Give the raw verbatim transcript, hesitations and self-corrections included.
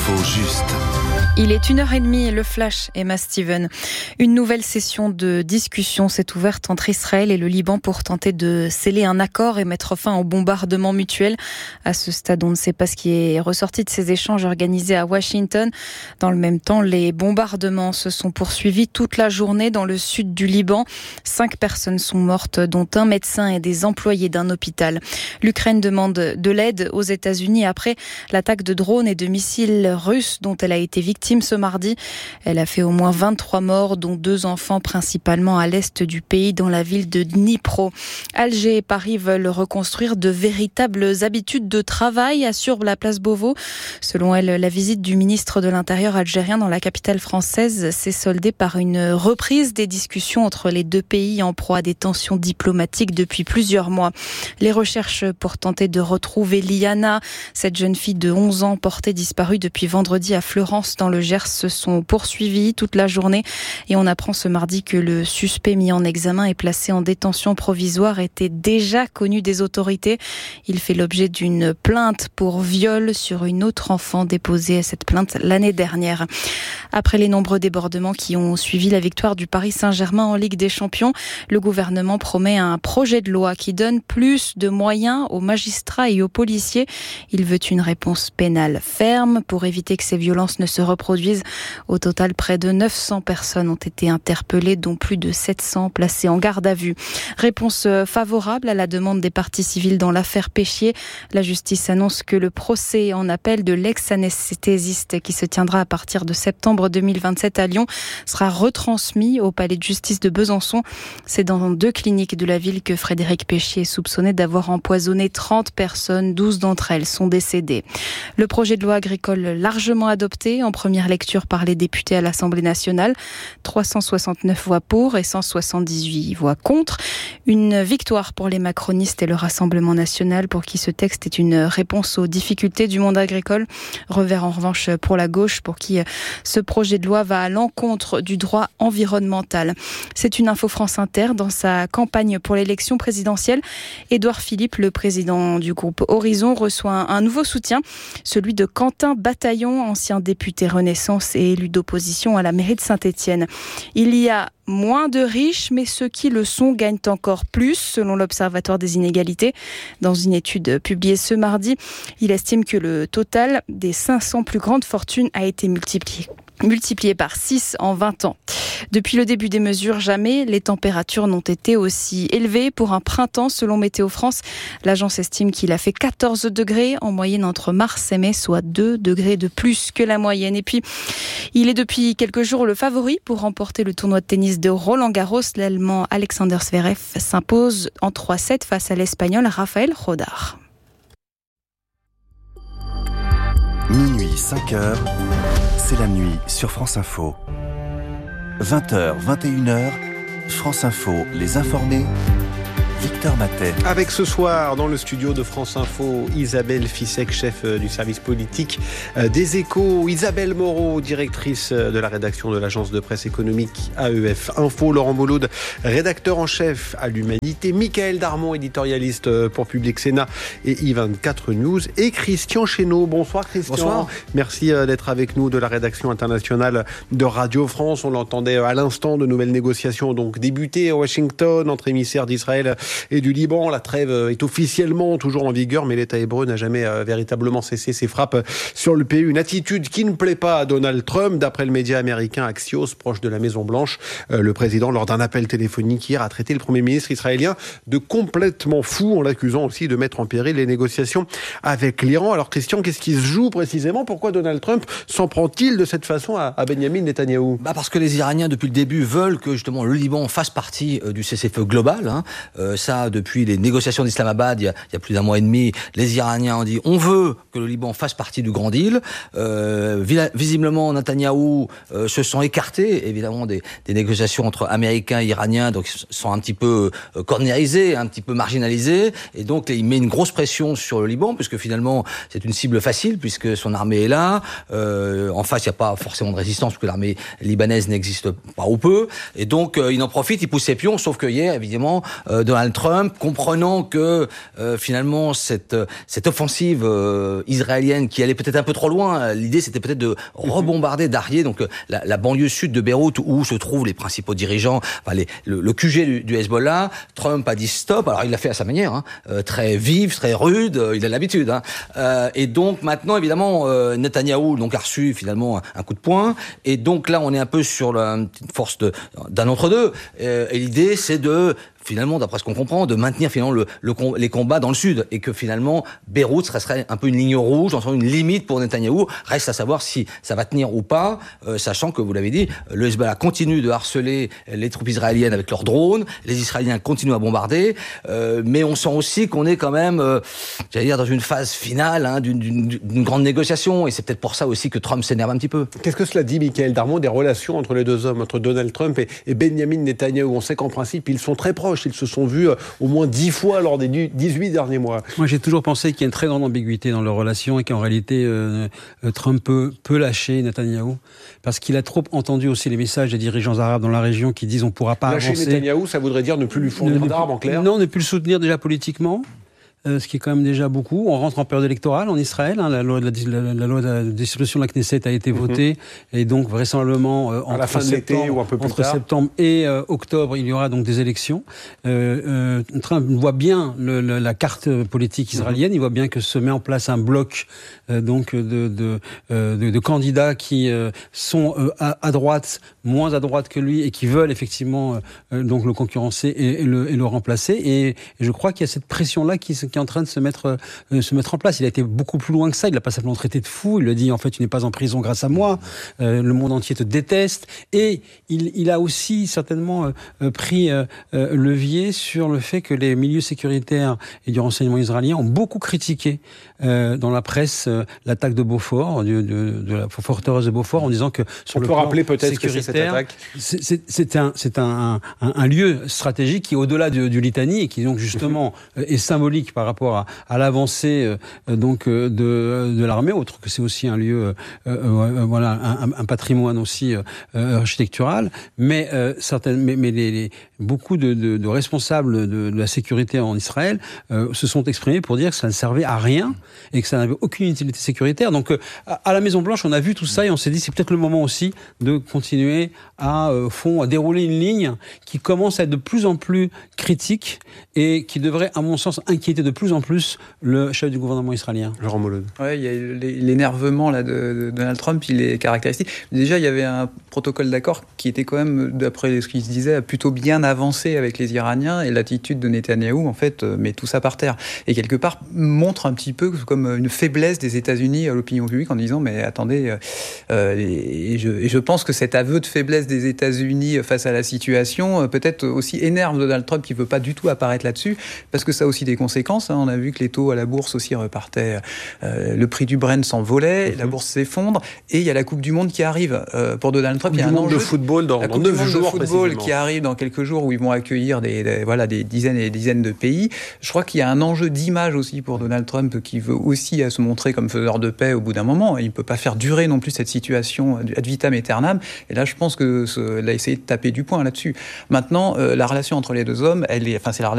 L'info juste. Il est une heure et demie et le flash, Emma Steven. Une nouvelle session de discussion s'est ouverte entre Israël et le Liban pour tenter de sceller un accord et mettre fin au bombardement mutuel. À ce stade, on ne sait pas ce qui est ressorti de ces échanges organisés à Washington. Dans le même temps, les bombardements se sont poursuivis toute la journée dans le sud du Liban. Cinq personnes sont mortes, dont un médecin et des employés d'un hôpital. L'Ukraine demande de l'aide aux États-Unis après l'attaque de drones et de missiles russes dont elle a été victime ce mardi. Elle a fait au moins vingt-trois morts, dont deux enfants, principalement à l'est du pays, dans la ville de Dnipro. Alger et Paris veulent reconstruire de véritables habitudes de travail, assure la place Beauvau. Selon elle, la visite du ministre de l'Intérieur algérien dans la capitale française s'est soldée par une reprise des discussions entre les deux pays en proie à des tensions diplomatiques depuis plusieurs mois. Les recherches pour tenter de retrouver Liana, cette jeune fille de onze ans portée disparue depuis vendredi à Fleurance dans le Gers, se sont poursuivies toute la journée et on apprend ce mardi que le suspect mis en examen et placé en détention provisoire était déjà connu des autorités. Il fait l'objet d'une plainte pour viol sur une autre enfant déposée à cette plainte l'année dernière. Après les nombreux débordements qui ont suivi la victoire du Paris Saint-Germain en Ligue des Champions, le gouvernement promet un projet de loi qui donne plus de moyens aux magistrats et aux policiers. Il veut une réponse pénale ferme pour éviter que ces violences ne se reproduisent. Au total, près de neuf cents personnes ont été interpellées, dont plus de sept cents placées en garde à vue. Réponse favorable à la demande des parties civiles dans l'affaire Péchier. La justice annonce que le procès en appel de l'ex-anesthésiste qui se tiendra à partir de septembre deux mille vingt-sept à Lyon sera retransmis au palais de justice de Besançon. C'est dans deux cliniques de la ville que Frédéric Péchier est soupçonné d'avoir empoisonné trente personnes. douze d'entre elles sont décédées. Le projet de loi agricole largement adopté en première lecture par les députés à l'Assemblée nationale. trois cent soixante-neuf voix pour et cent soixante-dix-huit voix contre. Une victoire pour les macronistes et le Rassemblement national pour qui ce texte est une réponse aux difficultés du monde agricole. Revers en revanche pour la gauche pour qui ce projet de loi va à l'encontre du droit environnemental. C'est une info France Inter. Dans sa campagne pour l'élection présidentielle, Édouard Philippe, le président du groupe Horizon, reçoit un nouveau soutien, celui de Quentin Bataillon, ancien député Renaissance et élu d'opposition à la mairie de Saint-Étienne. Il y a moins de riches, mais ceux qui le sont gagnent encore plus, selon l'Observatoire des inégalités. Dans une étude publiée ce mardi, il estime que le total des cinq cents plus grandes fortunes a été multiplié. multiplié par six en vingt ans. Depuis le début des mesures, jamais les températures n'ont été aussi élevées pour un printemps, selon Météo France. L'agence estime qu'il a fait quatorze degrés en moyenne entre mars et mai, soit deux degrés de plus que la moyenne. Et puis, il est depuis quelques jours le favori pour remporter le tournoi de tennis de Roland-Garros. L'Allemand Alexander Zverev s'impose en trois sept face à l'Espagnol Rafael Rodar. Minuit, cinq heures, c'est la nuit sur France Info. vingt heures, vingt et une heures, France Info, les informés, Victor Matet. Avec ce soir, dans le studio de France Info, Isabelle Fissek, chef du service politique des Échos, Isabelle Moreau, directrice de la rédaction de l'agence de presse économique A E F Info, Laurent Molaud, rédacteur en chef à l'Humanité, Michael Darmon, éditorialiste pour Public Sénat et I vingt-quatre News, et Christian Chesneau. Bonsoir Christian. Bonsoir. Merci d'être avec nous de la rédaction internationale de Radio France. On l'entendait à l'instant, de nouvelles négociations donc débutées à Washington entre émissaires d'Israël et du Liban. La trêve est officiellement toujours en vigueur, mais l'État hébreu n'a jamais euh, véritablement cessé ses frappes sur le pays. Une attitude qui ne plaît pas à Donald Trump. D'après le média américain Axios, proche de la Maison-Blanche, euh, le président, lors d'un appel téléphonique hier, a traité le Premier ministre israélien de complètement fou, en l'accusant aussi de mettre en péril les négociations avec l'Iran. Alors Christian, qu'est-ce qui se joue précisément ? Pourquoi Donald Trump s'en prend-il de cette façon à, à Benjamin Netanyahou ? Bah parce que les Iraniens, depuis le début, veulent que justement le Liban fasse partie euh, du cessez-le-feu global. Hein. Euh, ça, depuis les négociations d'Islamabad, il y, a, il y a plus d'un mois et demi, les Iraniens ont dit on veut que le Liban fasse partie du Grand Deal. Euh, visiblement, Netanyahou euh, se sont écartés, évidemment, des, des négociations entre Américains et Iraniens, donc ils sont un petit peu euh, cornérisés, un petit peu marginalisés, et donc il met une grosse pression sur le Liban, puisque finalement, c'est une cible facile, puisque son armée est là. Euh, en face, il n'y a pas forcément de résistance, parce que l'armée libanaise n'existe pas ou peu, et donc euh, il en profite, il pousse ses pions, sauf que hier, évidemment, euh, Donald Donald Trump, comprenant que euh, finalement cette cette offensive euh, israélienne qui allait peut-être un peu trop loin, l'idée c'était peut-être de rebombarder, d'arrier donc la, la banlieue sud de Beyrouth où se trouvent les principaux dirigeants, enfin les, le, le Q G du, du Hezbollah. Trump a dit stop. Alors il l'a fait à sa manière, hein, euh, très vive, très rude. Euh, il a l'habitude. Hein. Euh, et donc maintenant évidemment euh, Netanyahou donc a reçu finalement un coup de poing. Et donc là on est un peu sur la une force de, d'un entre deux. Euh, et l'idée c'est de finalement, d'après ce qu'on comprend, de maintenir finalement le, le, les combats dans le sud et que finalement Beyrouth serait un peu une ligne rouge, une limite pour Netanyahou. Reste à savoir si ça va tenir ou pas, euh, sachant que vous l'avez dit, le Hezbollah continue de harceler les troupes israéliennes avec leurs drones, les Israéliens continuent à bombarder, euh, mais on sent aussi qu'on est quand même, euh, j'allais dire, dans une phase finale hein, d'une, d'une, d'une grande négociation et c'est peut-être pour ça aussi que Trump s'énerve un petit peu. Qu'est-ce que cela dit, Michael Darmon, des relations entre les deux hommes, entre Donald Trump et, et Benjamin Netanyahou? On sait qu'en principe, ils sont très proches. Ils se sont vus au moins dix fois lors des dix-huit derniers mois. Moi, j'ai toujours pensé qu'il y a une très grande ambiguïté dans leur relation et qu'en réalité, euh, Trump peut, peut lâcher Netanyahou parce qu'il a trop entendu aussi les messages des dirigeants arabes dans la région qui disent on ne pourra pas lâcher avancer. Lâcher Netanyahou, ça voudrait dire ne plus lui fournir ne, d'armes, en clair? Non, ne plus le soutenir déjà politiquement. Euh, ce qui est quand même déjà beaucoup. On rentre en période électorale en Israël. Hein, la, loi de la, la, la loi de la dissolution de la Knesset a été votée. Mm-hmm. Et donc, vraisemblablement, euh, entre, la fin de l'été ou un peu plus entre tard. septembre et euh, octobre, il y aura donc des élections. Euh, euh, Trump voit bien le, le, la carte politique israélienne. Mm-hmm. Il voit bien que se met en place un bloc euh, donc de, de, euh, de, de candidats qui euh, sont euh, à, à droite, moins à droite que lui, et qui veulent effectivement euh, donc le concurrencer et, et, le, et le remplacer. Et, et je crois qu'il y a cette pression-là qui qui est en train de se mettre, euh, se mettre en place. Il a été beaucoup plus loin que ça. Il n'a pas simplement traité de fou. Il a dit, en fait, tu n'es pas en prison grâce à moi. Euh, le monde entier te déteste. Et il, il a aussi certainement euh, pris euh, euh, levier sur le fait que les milieux sécuritaires et du renseignement israélien ont beaucoup critiqué euh, dans la presse euh, l'attaque de Beaufort, de, de, de la forteresse de Beaufort, en disant que sur On le peut plan rappeler peut-être sécuritaire, ce que c'est cette attaque. C'est, c'est, c'est, un, c'est un, un, un lieu stratégique qui est au-delà du, du Litanie et qui donc justement euh, est symbolique par rapport à, à l'avancée euh, donc euh, de, de l'armée, autre que c'est aussi un lieu, euh, euh, voilà, un, un patrimoine aussi euh, architectural, mais euh, certaines, mais, mais les, les, beaucoup de, de, de responsables de, de la sécurité en Israël euh, se sont exprimés pour dire que ça ne servait à rien et que ça n'avait aucune utilité sécuritaire. Donc euh, à la Maison Blanche, on a vu tout ça et on s'est dit c'est peut-être le moment aussi de continuer à euh, fond à dérouler une ligne qui commence à être de plus en plus critique et qui devrait, à mon sens, inquiéter de plus en plus le chef du gouvernement israélien. Laurent Molod. Ouais, il y a l'énervement là de, de Donald Trump, il est caractéristique. Déjà, il y avait un protocole d'accord qui était quand même, d'après ce qu'il se disait, plutôt bien avancé avec les Iraniens, et l'attitude de Netanyahou, en fait, met tout ça par terre. Et quelque part, montre un petit peu comme une faiblesse des États-Unis à l'opinion publique en disant, mais attendez, euh, et, je, et je pense que cet aveu de faiblesse des États-Unis face à la situation, peut-être aussi énerve Donald Trump qui ne veut pas du tout apparaître là-dessus, parce que ça a aussi des conséquences. Hein. On a vu que les taux à la bourse aussi repartaient, euh, le prix du Brent s'envolait, mm-hmm. la bourse s'effondre, et il y a la Coupe du Monde qui arrive. Euh, pour Donald Trump, il y a un enjeu de football dans, la dans coupe neuf du monde jours de football qui arrive dans quelques jours où ils vont accueillir des, des, voilà, des dizaines et des dizaines de pays. Je crois qu'il y a un enjeu d'image aussi pour Donald Trump qui veut aussi se montrer comme faiseur de paix au bout d'un moment. Il ne peut pas faire durer non plus cette situation ad vitam aeternam. Et là, je pense que ce, il a essayé de taper du poing là-dessus. Maintenant, euh, la relation entre les deux hommes, elle est, enfin, c'est la